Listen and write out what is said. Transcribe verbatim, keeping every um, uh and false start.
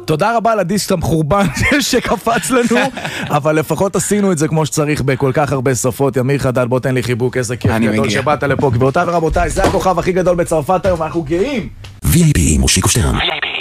תודה רבה לדיסק המחורבן שקפץ לנו, אבל לפחות עשינו את זה כמו שצריך בכל כך הרבה שפות. ימיר חדד, בוא תן לי חיבוק, איזה כיף גדול שבאת לפה. גבירותיי ורבותיי, זה הכוכב הכי גדול בצרפת היום, ואנחנו גאים. וי איי פי עם מושיקו שטרן.